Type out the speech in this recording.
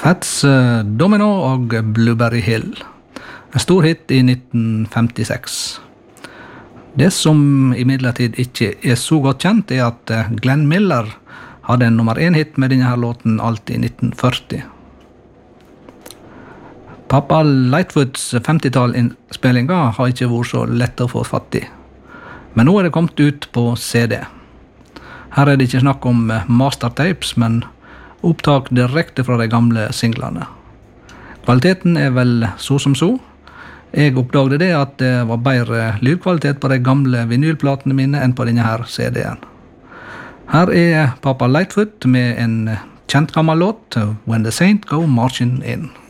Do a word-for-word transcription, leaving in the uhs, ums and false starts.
Fats Domino og Blueberry Hill. En stor hit i nitten femtiseks. Det som imidlertid ikke er så godt kjent er at Glenn Miller hadde en nummer én hit med denne her låten alt i nitten førti. Pappa Lightfoots femtitall-innspillinger har ikke vært så lett å få fatt i. Men nå er det kommet ut på C D. Her er det ikke snakk om mastertapes, men opptak direkte fra de gamle singlene. Kvaliteten er vel så som så. Jeg oppdagde det at det var bedre lydkvalitet på de gamle vinylplatene mine enn på denne her C D-en. Her er Pappa Lightfoot med en kjent gammel låt, When the Saint Go Marching In.